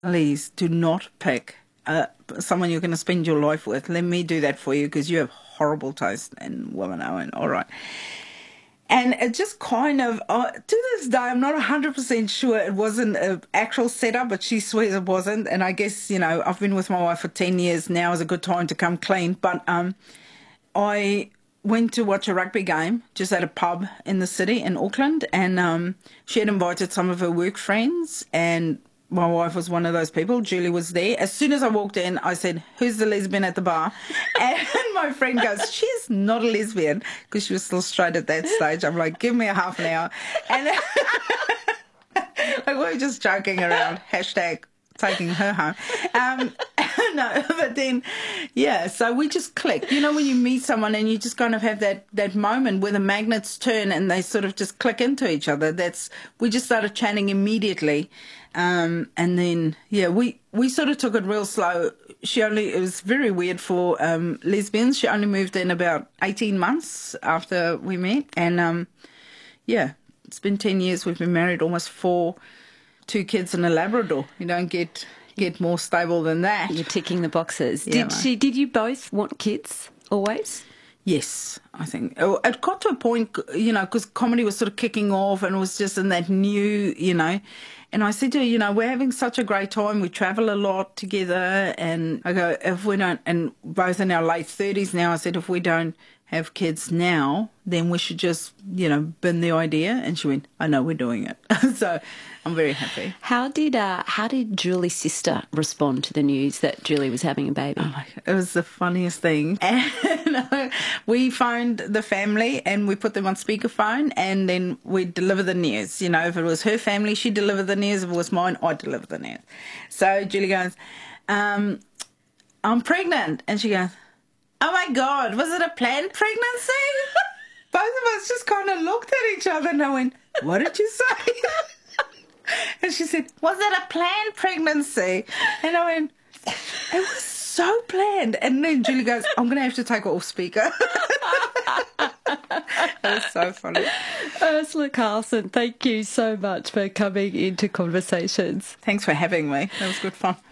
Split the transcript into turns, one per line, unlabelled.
please do not pick someone you're going to spend your life with. Let me do that for you because you have horrible taste in women, Owen. All right. And it just kind of, to this day, I'm not 100% sure it wasn't an actual setup, but she swears it wasn't. And I guess, I've been with my wife for 10 years. Now is a good time to come clean. But I went to watch a rugby game just at a pub in the city in Auckland. And she had invited some of her work friends. And my wife was one of those people. Julie was there. As soon as I walked in, I said, "Who's the lesbian at the bar?" And my friend goes, "She's not a lesbian," because she was still straight at that stage. I'm like, "Give me a half an hour." And like, we were just joking around, hashtag taking her home. No, but then, yeah, so we just clicked. When you meet someone and you just kind of have that moment where the magnets turn and they sort of just click into each other. We just started chatting immediately. And then, yeah, we sort of took it real slow. It was very weird for lesbians. She only moved in about 18 months after we met. And, yeah, it's been 10 years. We've been married, almost 4, 2 kids and a Labrador. You don't get more stable than that.
You're ticking the boxes.
Yeah,
Did you both want kids always?
Yes, I think. It got to a point, because comedy was sort of kicking off and it was just in that new, And I said to her, we're having such a great time. We travel a lot together. And I go, if we don't, and both in our late 30s now, I said, if we don't have kids now, then we should just, bin the idea. And she went, I know, we're doing it. So I'm very happy.
How did Julie's sister respond to the news that Julie was having a baby?
Oh, it was the funniest thing. And we phoned the family and we put them on speakerphone and then we deliver the news. If it was her family, she delivered the news. If it was mine, I delivered the news. So Julie goes, I'm pregnant. And she goes, oh my God, was it a planned pregnancy? Both of us just kind of looked at each other and I went, what did you say? And she said, was it a planned pregnancy? And I went, it was so planned. And then Julie goes, I'm going to have to take it off speaker. It was so funny.
Ursula Carlson, thank you so much for coming into Conversations.
Thanks for having me. That was good fun.